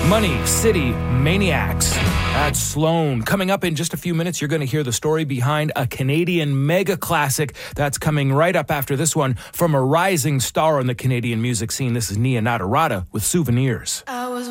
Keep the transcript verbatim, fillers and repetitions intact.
Money City Maniacs. That's Sloan. Coming up in just a few minutes, you're going to hear the story behind a Canadian mega classic that's coming right up after this one from a rising star on the Canadian music scene. This is Nia Natarada with Souvenirs. I